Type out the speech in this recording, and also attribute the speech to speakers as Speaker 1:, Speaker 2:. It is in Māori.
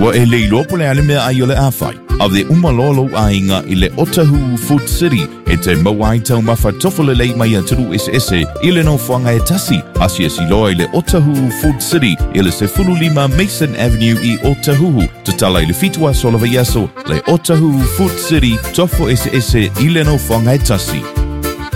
Speaker 1: Wa e leilo pole ale mea ai ole awhai. A de umalolo ainga i le Otahuhu Food City e te mawai tau mafa tofole lei mai aturu ese i le no whanga e tasi. Asia si loa i le Otahuhu Food City i le se fululima Mason Avenue i Otahuhu. Te tala i le fitua solava yaso le Otahuhu Food City tofo ese i le no whanga e tasi.